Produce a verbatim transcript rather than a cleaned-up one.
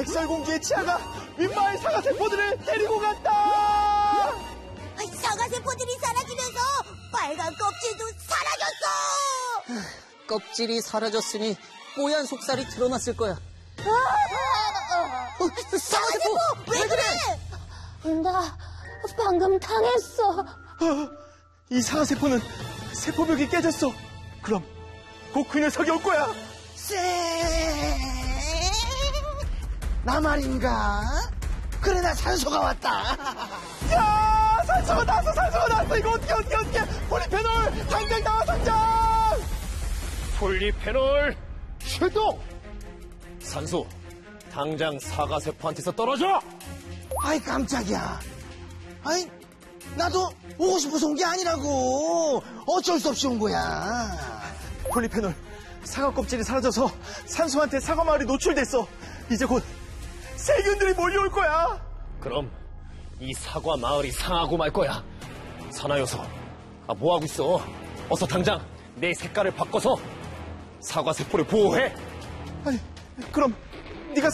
백설공주의 치아가 윗마을 사과세포들을 데리고 갔다! 사과세포들이 사라지면서 빨간 껍질도 사라졌어! 껍질이 사라졌으니 뽀얀 속살이 드러났을 거야. 어, 사과세포! 왜 그래? 나 방금 당했어. 어, 이 사과세포는 세포벽이 깨졌어. 그럼 곧 그 녀석이 올 거야. 쎄! 나 말인가? 그래, 나 산소가 왔다. 야, 산소가 나왔어, 산소가 나왔어. 이거 어떻게, 어떻게, 어떻게. 폴리페놀, 당장 나와, 당장! 폴리페놀 출동! 산소, 당장 사과세포한테서 떨어져! 아이, 깜짝이야. 아이, 나도 오고 싶어서 온 게 아니라고. 어쩔 수 없이 온 거야. 폴리페놀, 사과 껍질이 사라져서 산소한테 사과 마을이 노출됐어. 이제 곧 세균들이 몰려올 거야. 그럼 이 사과 마을이 상하고 말 거야. 사나여서, 아, 뭐하고 있어? 어서 당장 내 색깔을 바꿔서 사과세포를 보호해. 아니, 그럼